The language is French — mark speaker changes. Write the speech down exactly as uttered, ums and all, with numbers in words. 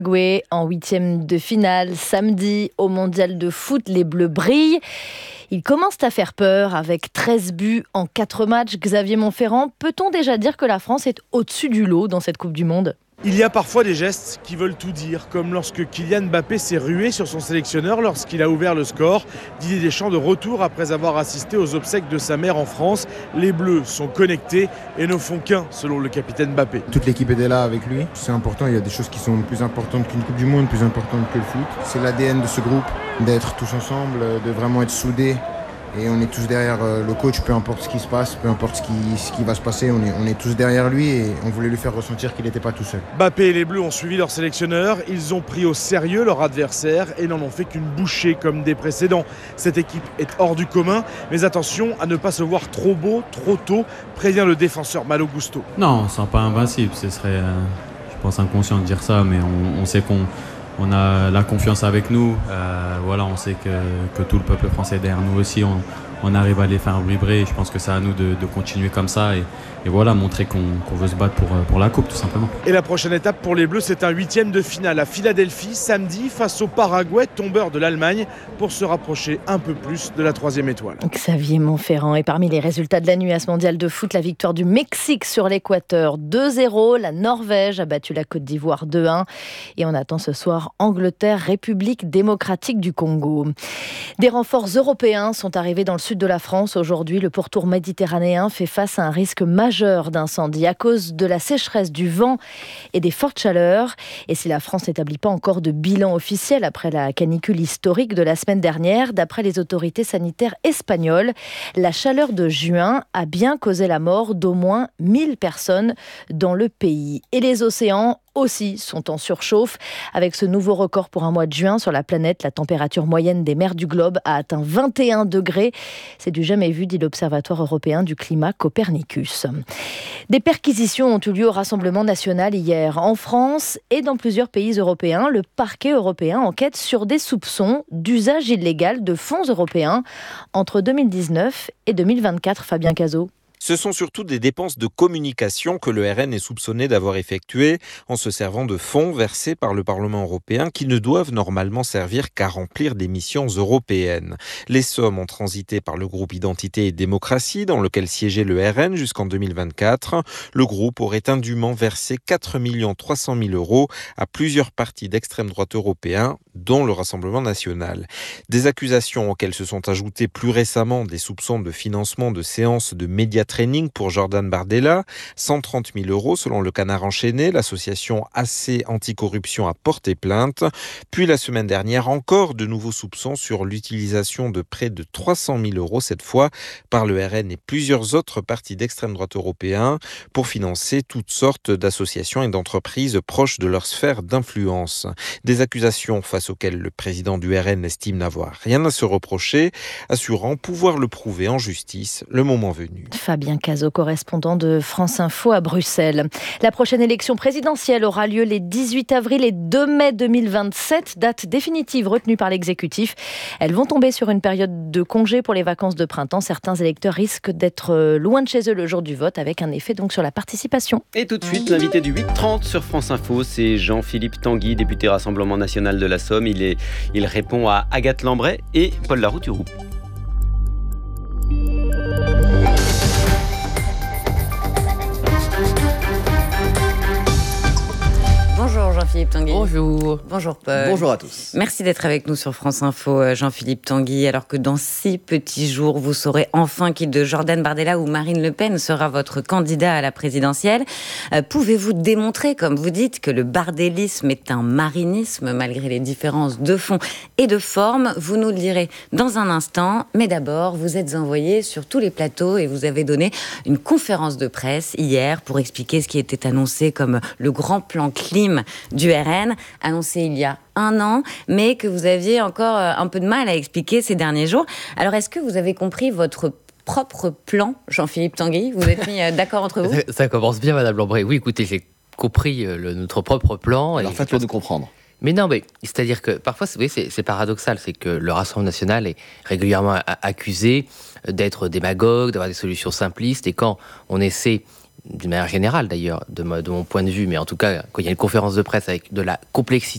Speaker 1: Paraguay en huitième de finale samedi au mondial de foot, les Bleus brillent. Ils commencent à faire peur avec treize buts en quatre matchs. Xavier Monferrand, peut-on déjà dire que la France est au-dessus du lot dans cette Coupe du Monde ?
Speaker 2: Il y a parfois des gestes qui veulent tout dire, comme lorsque Kylian Mbappé s'est rué sur son sélectionneur lorsqu'il a ouvert le score. Didier Deschamps de retour après avoir assisté aux obsèques de sa mère en France. Les Bleus sont connectés et ne font qu'un, selon le capitaine Mbappé.
Speaker 3: Toute l'équipe était là avec lui. C'est important, il y a des choses qui sont plus importantes qu'une Coupe du Monde, plus importantes que le foot. C'est l'A D N de ce groupe, d'être tous ensemble, de vraiment être soudés. Et on est tous derrière le coach, peu importe ce qui se passe, peu importe ce qui, ce qui va se passer, on est, on est tous derrière lui et on voulait lui faire ressentir qu'il n'était pas tout seul.
Speaker 2: Mbappé et les Bleus ont suivi leur sélectionneur, ils ont pris au sérieux leur adversaire et n'en ont fait qu'une bouchée comme des précédents. Cette équipe est hors du commun, mais attention à ne pas se voir trop beau, trop tôt, prévient le défenseur Malo Gusto.
Speaker 4: Non, on ne sent pas invincible, ce serait, euh, je pense, inconscient de dire ça, mais on, on sait qu'on On a la confiance avec nous, euh, voilà, on sait que, que tout le peuple français est derrière nous aussi, on, on arrive à les faire vibrer et je pense que c'est à nous de, de continuer comme ça et, et voilà, montrer qu'on, qu'on veut se battre pour, pour la coupe tout simplement.
Speaker 2: Et la prochaine étape pour les Bleus, c'est un huitième de finale à Philadelphie, samedi, face au Paraguay, tombeur de l'Allemagne, pour se rapprocher un peu plus de la troisième étoile.
Speaker 1: Xavier Monferrand, et parmi les résultats de la nuit à ce mondial de foot, la victoire du Mexique sur l'Équateur deux zéro, la Norvège a battu la Côte d'Ivoire deux un et on attend ce soir Angleterre, République démocratique du Congo. Des renforts européens sont arrivés dans le sud de la France aujourd'hui. Le pourtour méditerranéen fait face à un risque majeur d'incendie à cause de la sécheresse, du vent et des fortes chaleurs. Et si la France n'établit pas encore de bilan officiel après la canicule historique de la semaine dernière, d'après les autorités sanitaires espagnoles, la chaleur de juin a bien causé la mort d'au moins mille personnes dans le pays. Et les océans aussi sont en surchauffe. Avec ce nouveau record pour un mois de juin sur la planète, la température moyenne des mers du globe a atteint vingt et un degrés. C'est du jamais vu, dit l'Observatoire européen du climat Copernicus. Des perquisitions ont eu lieu au Rassemblement national hier. En France et dans plusieurs pays européens, le parquet européen enquête sur des soupçons d'usage illégal de fonds européens entre deux mille dix-neuf et deux mille vingt-quatre. Fabien Cazot.
Speaker 5: Ce sont surtout des dépenses de communication que le R N est soupçonné d'avoir effectuées en se servant de fonds versés par le Parlement européen qui ne doivent normalement servir qu'à remplir des missions européennes. Les sommes ont transité par le groupe Identité et Démocratie dans lequel siégeait le R N jusqu'en deux mille vingt-quatre. Le groupe aurait indûment versé quatre millions trois cent mille euros à plusieurs partis d'extrême droite européens, dont le Rassemblement national. Des accusations auxquelles se sont ajoutés plus récemment des soupçons de financement de séances de médias training pour Jordan Bardella, cent trente mille euros selon le Canard enchaîné. L'association A C Anticorruption a porté plainte. Puis la semaine dernière, encore de nouveaux soupçons sur l'utilisation de près de trois cent mille euros, cette fois par le R N et plusieurs autres partis d'extrême droite européens, pour financer toutes sortes d'associations et d'entreprises proches de leur sphère d'influence. Des accusations face auxquelles le président du R N estime n'avoir rien à se reprocher, assurant pouvoir le prouver en justice le moment venu.
Speaker 1: Fabien Cazot, correspondant de France Info à Bruxelles. La prochaine élection présidentielle aura lieu les dix-huit avril et deux mai deux mille vingt-sept, date définitive retenue par l'exécutif. Elles vont tomber sur une période de congé pour les vacances de printemps. Certains électeurs risquent d'être loin de chez eux le jour du vote, avec un effet donc sur la participation.
Speaker 6: Et tout de suite, l'invité du huit trente sur France Info, c'est Jean-Philippe Tanguy, député Rassemblement National de la Somme. Il, est, il répond à Agathe Lambray et Paul Larouturou.
Speaker 7: Bonjour Jean-Philippe Tanguy.
Speaker 8: Bonjour.
Speaker 7: Bonjour Paul.
Speaker 8: Bonjour à tous.
Speaker 7: Merci d'être avec nous sur France Info, Jean-Philippe Tanguy, alors que dans six petits jours, vous saurez enfin qui de Jordan Bardella ou Marine Le Pen sera votre candidat à la présidentielle. Euh, pouvez-vous démontrer, comme vous dites, que le bardélisme est un marinisme, malgré les différences de fond et de forme? Vous nous le direz dans un instant, mais d'abord, vous êtes envoyé sur tous les plateaux et vous avez donné une conférence de presse hier pour expliquer ce qui était annoncé comme le grand plan clim du R N, annoncé il y a un an, mais que vous aviez encore un peu de mal à expliquer ces derniers jours. Alors, est-ce que vous avez compris votre propre plan, Jean-Philippe Tanguy? Vous êtes mis d'accord entre vous?
Speaker 8: ça, ça commence bien, Madame Lambray. Oui, écoutez, j'ai compris le, notre propre plan.
Speaker 9: Alors, faites-le nous comprendre.
Speaker 8: Mais non, mais c'est-à-dire que parfois, vous voyez, c'est, c'est paradoxal, c'est que le Rassemblement national est régulièrement accusé d'être démagogue, d'avoir des solutions simplistes, et quand on essaie d'une manière générale d'ailleurs, de, de mon point de vue, mais en tout cas, quand il y a une conférence de presse avec de la complexité,